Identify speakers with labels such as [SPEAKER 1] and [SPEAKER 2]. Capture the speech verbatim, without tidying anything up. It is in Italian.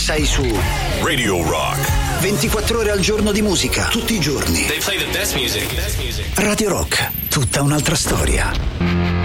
[SPEAKER 1] sei su
[SPEAKER 2] Radio Rock.
[SPEAKER 1] ventiquattro ore al giorno di musica, tutti i giorni.
[SPEAKER 2] They play the best music. Best music.
[SPEAKER 1] Radio Rock, tutta un'altra storia.